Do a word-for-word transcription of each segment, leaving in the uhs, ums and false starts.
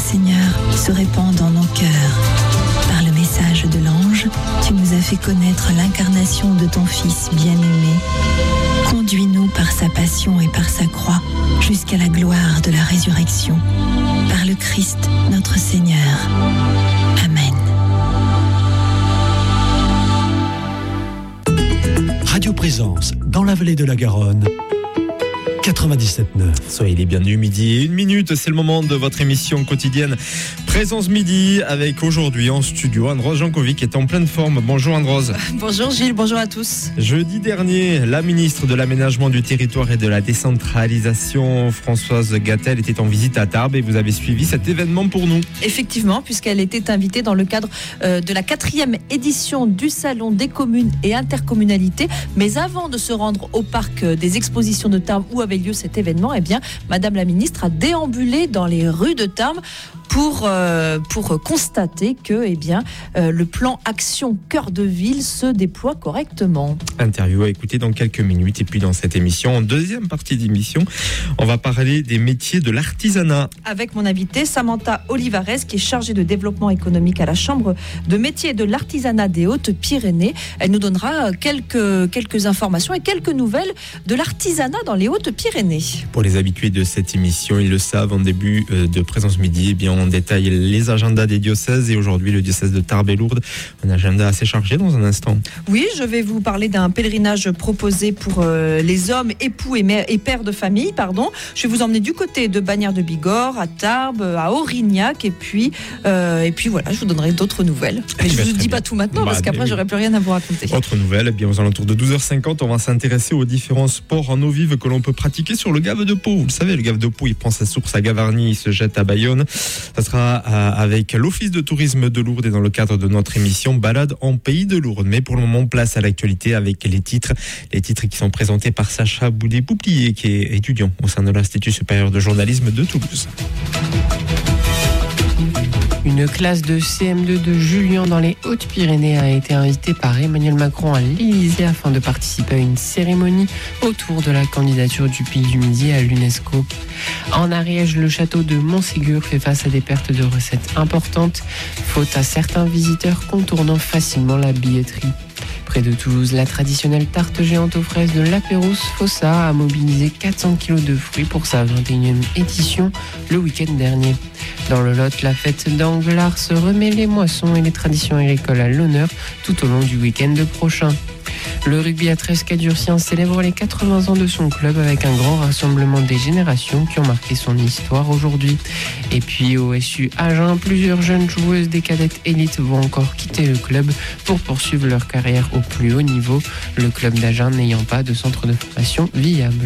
Seigneur, se répand dans nos cœurs. Par le message de l'ange, tu nous as fait connaître l'incarnation de ton Fils bien-aimé. Conduis-nous par sa passion et par sa croix jusqu'à la gloire de la résurrection. Par le Christ, notre Seigneur. Amen. Radio Présence, dans la vallée de la Garonne, quatre-vingt-dix-sept neuf. Soyez les bienvenus, midi et une minute, c'est le moment de votre émission quotidienne Présence Midi, avec aujourd'hui en studio Anne-Rose Jankovic qui est en pleine forme. Bonjour Anne-Rose. Bonjour Gilles, bonjour à tous. Jeudi dernier, la ministre de l'Aménagement du Territoire et de la Décentralisation, Françoise Gatel, était en visite à Tarbes et vous avez suivi cet événement pour nous. Effectivement, puisqu'elle était invitée dans le cadre euh, de la quatrième édition du Salon des communes et intercommunalités. Mais avant de se rendre au parc des expositions de Tarbes où avait lieu cet événement, eh bien, Madame la ministre a déambulé dans les rues de Tarbes pour, euh, pour constater que eh bien, euh, le plan Action Cœur de Ville se déploie correctement. Interview à écouter dans quelques minutes. Et puis dans cette émission, en deuxième partie d'émission, on va parler des métiers de l'artisanat. Avec mon invitée Samantha Olivares, qui est chargée de développement économique à la Chambre de métiers de l'artisanat des Hautes-Pyrénées. Elle nous donnera quelques, quelques informations et quelques nouvelles de l'artisanat dans les Hautes-Pyrénées. Pour les habitués de cette émission, ils le savent, en début de Présence Midi, eh bien, on détaille les agendas des diocèses et aujourd'hui le diocèse de Tarbes et Lourdes, un agenda assez chargé dans un instant. Oui, je vais vous parler d'un pèlerinage proposé pour euh, les hommes, époux et, mères, et pères de famille. Pardon. Je vais vous emmener du côté de Bagnères de Bigorre, à Tarbes, à Aurignac et puis, euh, et puis voilà, je vous donnerai d'autres nouvelles. Et je ne vous dis pas tout maintenant bah, parce qu'après oui. j'aurai plus rien à vous raconter. Autre nouvelle, eh bien aux alentours de douze heures cinquante, on va s'intéresser aux différents sports en eau vive que l'on peut pratiquer sur le Gave de Pau. Vous le savez, le Gave de Pau, il prend sa source à Gavarnie, il se jette à Bayonne. Ça sera avec l'Office de tourisme de Lourdes et dans le cadre de notre émission Balade en Pays de Lourdes. Mais pour le moment, place à l'actualité avec les titres. Les titres qui sont présentés par Sacha Boudet-Pouplier, qui est étudiant au sein de l'Institut supérieur de journalisme de Toulouse. Une classe de C M deux de Julian dans les Hautes-Pyrénées a été invitée par Emmanuel Macron à l'Élysée afin de participer à une cérémonie autour de la candidature du Pays du Midi à l'UNESCO. En Ariège, le château de Montségur fait face à des pertes de recettes importantes, faute à certains visiteurs contournant facilement la billetterie. Près de Toulouse, la traditionnelle tarte géante aux fraises de l'Apéros Fossa a mobilisé quatre cents kilos de fruits pour sa vingt et unième édition le week-end dernier. Dans le Lot, la fête d'Anglars se remet les moissons et les traditions agricoles à l'honneur tout au long du week-end prochain. Le rugby à Trescadurcien célèbre les quatre-vingts ans de son club avec un grand rassemblement des générations qui ont marqué son histoire aujourd'hui. Et puis au S U Agen, plusieurs jeunes joueuses des cadettes élites vont encore quitter le club pour poursuivre leur carrière au plus haut niveau, le club d'Agen n'ayant pas de centre de formation viable.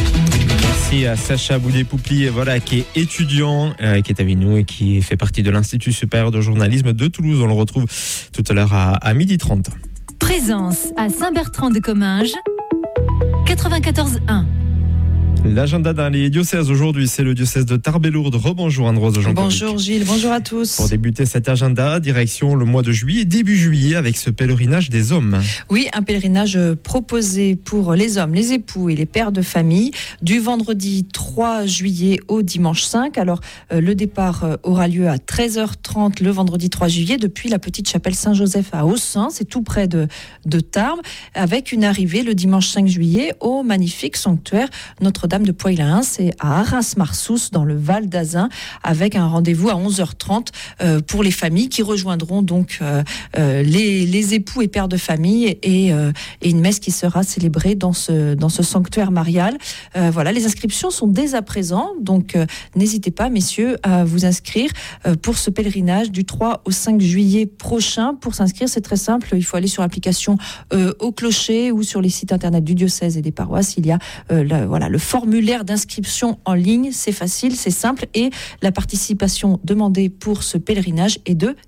Merci à Sacha Boudet-Pouplier, voilà, qui est étudiant, euh, qui est avec nous et qui fait partie de l'Institut supérieur de journalisme de Toulouse. On le retrouve tout à l'heure à, à midi trente. Présence à Saint-Bertrand-de-Comminges, quatre-vingt-quatorze un. L'agenda dans les diocèses aujourd'hui, c'est le diocèse de Tarbes et Lourdes. Rebonjour Anne-Rose Jankovic. Bonjour Gilles, bonjour à tous. Pour débuter cet agenda, direction le mois de juillet, début juillet, avec ce pèlerinage des hommes. Oui, un pèlerinage proposé pour les hommes, les époux et les pères de famille, du vendredi trois juillet au dimanche cinq. Alors, euh, le départ euh, aura lieu à treize heures trente le vendredi trois juillet, depuis la petite chapelle Saint-Joseph à Aussin, c'est tout près de, de Tarbes, avec une arrivée le dimanche cinq juillet au magnifique sanctuaire Notre-Dame de Poix-Ilain, c'est à Arras-Marsous dans le Val d'Azun, avec un rendez-vous à onze heures trente euh, pour les familles qui rejoindront donc euh, euh, les, les époux et pères de famille et, euh, et une messe qui sera célébrée dans ce, dans ce sanctuaire marial. Euh, voilà, les inscriptions sont dès à présent, donc euh, n'hésitez pas messieurs à vous inscrire euh, pour ce pèlerinage du trois au cinq juillet prochain. Pour s'inscrire, c'est très simple, il faut aller sur l'application euh, Au Clocher ou sur les sites internet du diocèse et des paroisses. Il y a euh, le, voilà, le formulaire d'inscription en ligne, c'est facile, c'est simple et la participation demandée pour ce pèlerinage est de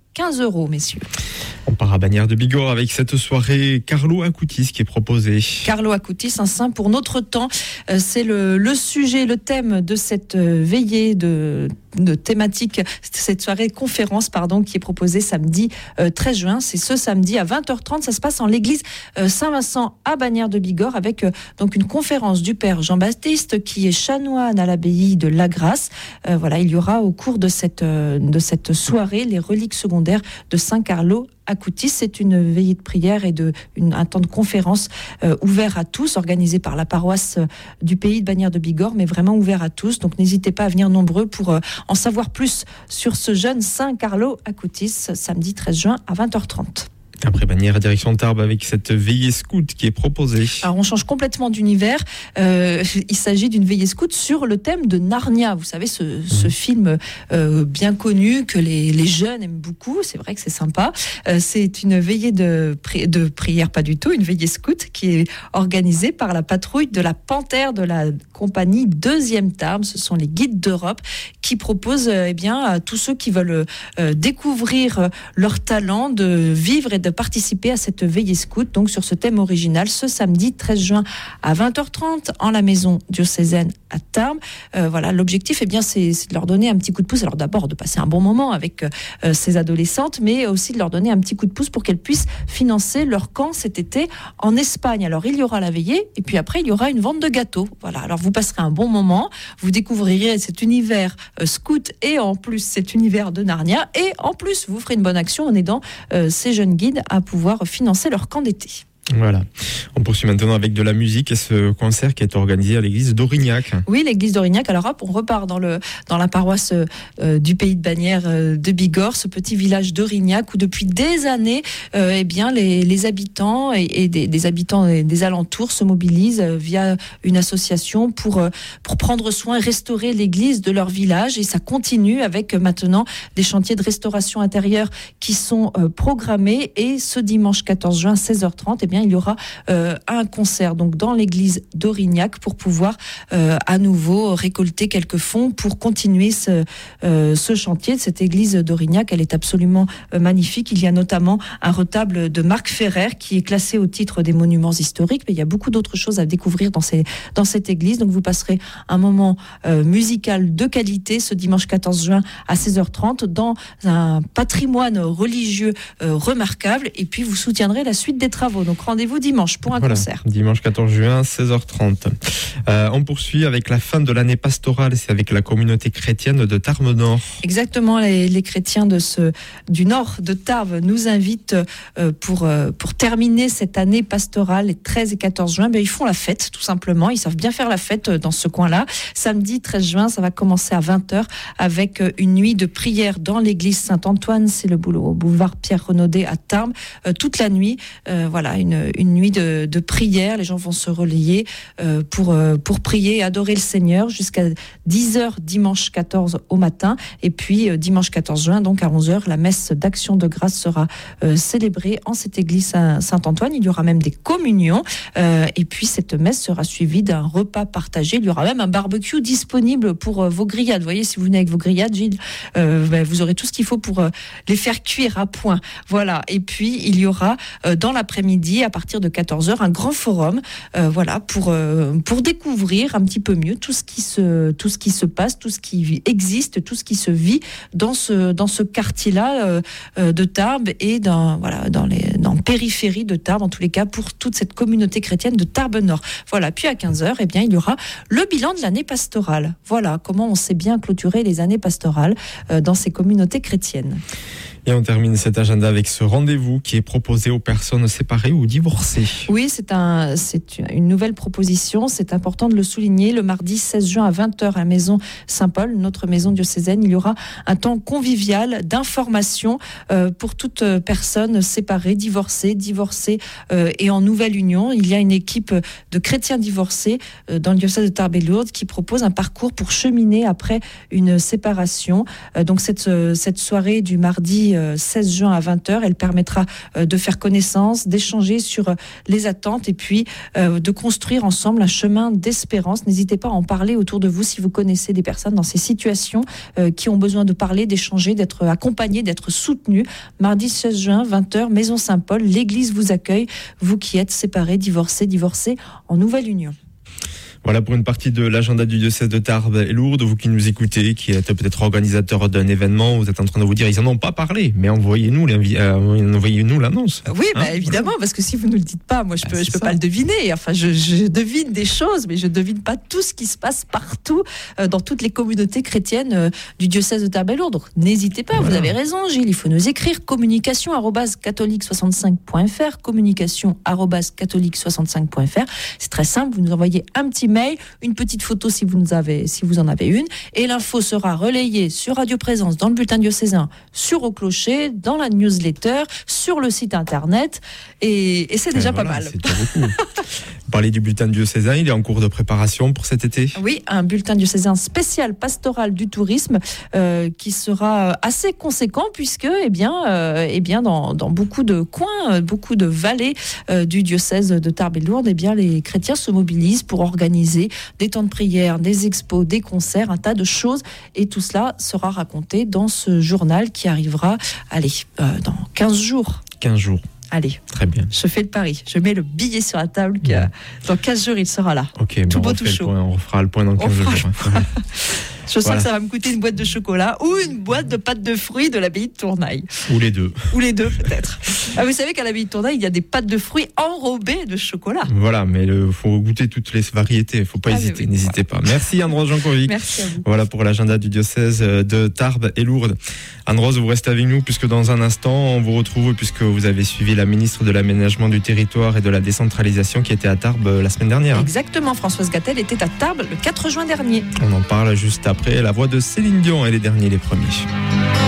quinze euros, messieurs. On part à Bagnères de Bigorre avec cette soirée Carlo Acutis qui est proposée. Carlo Acutis, un saint pour notre temps. Euh, c'est le, le sujet, le thème de cette euh, veillée de, de thématique, cette soirée conférence pardon, qui est proposée samedi euh, treize juin. C'est ce samedi à vingt heures trente. Ça se passe en l'église euh, Saint-Vincent à Bagnères de Bigorre avec euh, donc une conférence du père Jean-Baptiste qui est chanoine à l'abbaye de La Grasse. Euh, voilà, il y aura au cours de cette, euh, de cette soirée les reliques secondaires de Saint Carlo Acutis. C'est une veillée de prière et de, une, un temps de conférence euh, ouvert à tous, organisé par la paroisse euh, du pays de Bagnères de Bigorre, mais vraiment ouvert à tous. Donc n'hésitez pas à venir nombreux pour euh, en savoir plus sur ce jeune Saint Carlo Acutis, samedi treize juin à vingt heures trente. Après Bagnères, direction Tarbes avec cette veillée scout qui est proposée. Alors on change complètement d'univers. Euh, il s'agit d'une veillée scout sur le thème de Narnia. Vous savez, ce, ce mmh. film euh, bien connu que les, les jeunes aiment beaucoup. C'est vrai que c'est sympa. Euh, c'est une veillée de, pri- de prière, pas du tout, une veillée scout qui est organisée par la patrouille de la Panthère de la compagnie Deuxième Tarbes. Ce sont les guides d'Europe qui proposent euh, eh bien, à tous ceux qui veulent euh, découvrir leur talent de vivre et de participer à cette veillée scout, donc sur ce thème original, ce samedi treize juin à vingt heures trente en la maison diocésaine à Tarbes. Euh, voilà, l'objectif, eh bien, c'est, c'est de leur donner un petit coup de pouce. Alors d'abord de passer un bon moment avec euh, ces adolescentes, mais aussi de leur donner un petit coup de pouce pour qu'elles puissent financer leur camp cet été en Espagne. Alors il y aura la veillée et puis après il y aura une vente de gâteaux. Voilà, alors vous passerez un bon moment, vous découvrirez cet univers euh, scout et en plus cet univers de Narnia et en plus vous ferez une bonne action en aidant euh, ces jeunes guides à pouvoir financer leur camp d'été. Voilà. On poursuit maintenant avec de la musique et ce concert qui est organisé à l'église d'Aurignac. Oui, l'église d'Aurignac. Alors hop, on repart dans, le, dans la paroisse euh, du pays de Bagnères euh, de Bigorre, ce petit village d'Aurignac où depuis des années, euh, eh bien, les, les habitants et, et des, des habitants des, des alentours se mobilisent euh, via une association pour, euh, pour prendre soin et restaurer l'église de leur village. Et ça continue avec euh, maintenant des chantiers de restauration intérieure qui sont euh, programmés. Et ce dimanche quatorze juin, seize heures trente, eh bien, il y aura euh, un concert donc dans l'église d'Aurignac pour pouvoir euh, à nouveau récolter quelques fonds pour continuer ce, euh, ce chantier de cette église d'Aurignac. Elle est absolument euh, magnifique. Il y a notamment un retable de Marc Ferrer qui est classé au titre des monuments historiques, mais il y a beaucoup d'autres choses à découvrir dans, ces, dans cette église. Donc vous passerez un moment euh, musical de qualité ce dimanche quatorze juin à seize heures trente dans un patrimoine religieux euh, remarquable et puis vous soutiendrez la suite des travaux. Donc rendez-vous dimanche pour un voilà, concert. Dimanche quatorze juin, seize heures trente. Euh, on poursuit avec la fin de l'année pastorale, c'est avec la communauté chrétienne de Tarbes Nord. Exactement, les, les chrétiens de ce, du nord de Tarbes nous invitent euh, pour, euh, pour terminer cette année pastorale, les treize et quatorze juin. Ben, ils font la fête, tout simplement. Ils savent bien faire la fête dans ce coin-là. Samedi treize juin, ça va commencer à vingt heures avec une nuit de prière dans l'église Saint-Antoine. C'est le boulevard Pierre-Renaudet à Tarbes. Euh, toute la nuit, euh, voilà, une une nuit de, de prière. Les gens vont se relayer euh, pour, euh, pour prier et adorer le Seigneur jusqu'à dix heures dimanche quatorze au matin. Et puis euh, dimanche quatorze juin, donc à onze heures, la messe d'action de grâce sera euh, célébrée en cette église Saint- Saint-Antoine. Il y aura même des communions. Euh, et puis cette messe sera suivie d'un repas partagé. Il y aura même un barbecue disponible pour euh, vos grillades. Vous voyez, si vous venez avec vos grillades, Gilles, euh, ben, vous aurez tout ce qu'il faut pour euh, les faire cuire à point. Voilà. Et puis il y aura euh, dans l'après-midi, à partir de quatorze heures, un grand forum, euh, voilà, pour euh, pour découvrir un petit peu mieux tout ce qui se tout ce qui se passe, tout ce qui existe, tout ce qui se vit dans ce dans ce quartier-là euh, euh, de Tarbes et dans voilà dans les dans la périphérie de Tarbes, en tous les cas pour toute cette communauté chrétienne de Tarbes Nord. Voilà. Puis à quinze heures, eh bien il y aura le bilan de l'année pastorale. Voilà comment on sait bien clôturer les années pastorales euh, dans ces communautés chrétiennes. Et on termine cet agenda avec ce rendez-vous qui est proposé aux personnes séparées ou divorcées. Oui, c'est, un, c'est une nouvelle proposition. C'est important de le souligner. Le mardi seize juin à vingt heures à la maison Saint-Paul, notre maison diocésaine, il y aura un temps convivial d'information euh, pour toute personne séparée, divorcée, divorcée euh, et en nouvelle union. Il y a une équipe de chrétiens divorcés euh, dans le diocèse de Tarbes et Lourdes qui propose un parcours pour cheminer après une séparation. Euh, donc cette, cette soirée du mardi mardi seize juin à vingt heures. Elle permettra de faire connaissance, d'échanger sur les attentes et puis de construire ensemble un chemin d'espérance. N'hésitez pas à en parler autour de vous si vous connaissez des personnes dans ces situations qui ont besoin de parler, d'échanger, d'être accompagnées, d'être soutenues. Mardi seize juin, vingt heures, Maison Saint-Paul. L'église vous accueille, vous qui êtes séparés, divorcés, divorcés en nouvelle union. Voilà pour une partie de l'agenda du diocèse de Tarbes et Lourdes. Vous qui nous écoutez, qui êtes peut-être organisateur d'un événement, vous êtes en train de vous dire, ils n'en ont pas parlé, mais envoyez-nous, euh, envoyez-nous l'annonce. Oui, hein bah, évidemment, parce que si vous ne le dites pas, moi je peux, ah, je peux ça. pas le deviner. Enfin, je, je devine des choses, mais je devine pas tout ce qui se passe partout euh, dans toutes les communautés chrétiennes euh, du diocèse de Tarbes et Lourdes. Donc n'hésitez pas, voilà. Vous avez raison, Gilles. Il faut nous écrire communication arobase catholique soixante-cinq point f r, communication arobase catholique soixante-cinq point f r. C'est très simple. Vous nous envoyez un petit mail, une petite photo si vous, nous avez, si vous en avez une, et l'info sera relayée sur Radio Présence, dans le bulletin diocésain, sur Au Clocher, dans la newsletter, sur le site internet, et, et c'est déjà et voilà, pas mal. C'est déjà beaucoup. Vous parlez du bulletin diocésain, il est en cours de préparation pour cet été ? Oui, un bulletin diocésain spécial pastoral du tourisme euh, qui sera assez conséquent puisque eh bien, euh, eh bien dans, dans beaucoup de coins, beaucoup de vallées euh, du diocèse de Tarbes et Lourdes, eh bien, les chrétiens se mobilisent pour organiser des temps de prière, des expos, des concerts, un tas de choses. Et tout cela sera raconté dans ce journal qui arrivera, allez, euh, dans quinze jours. quinze jours. Allez, très bien. Je fais le pari. Je mets le billet sur la table. Que ouais. Dans quinze jours, il sera là. Ok, tout bon, beau, tout chaud. Point, on refera le point dans quinze jours. Je sens voilà. que ça va me coûter une boîte de chocolat ou une boîte de pâtes de fruits de l'abbaye de Tournaille. Ou les deux. Ou les deux, peut-être. Ah, vous savez qu'à l'abbaye de Tournaille, il y a des pâtes de fruits enrobées de chocolat. Voilà, mais il faut goûter toutes les variétés. Il ne faut pas ah, hésiter. Oui, n'hésitez voilà. pas. Merci Anne-Rose Jankovic. Merci à vous. Voilà pour l'agenda du diocèse de Tarbes et Lourdes. Anne-Rose, vous restez avec nous puisque dans un instant, on vous retrouve puisque vous avez suivi la ministre de l'aménagement du territoire et de la décentralisation qui était à Tarbes la semaine dernière. Exactement. Françoise Gatel était à Tarbes le quatre juin dernier. On en parle juste après. La voix de Céline Dion et les derniers, les premiers.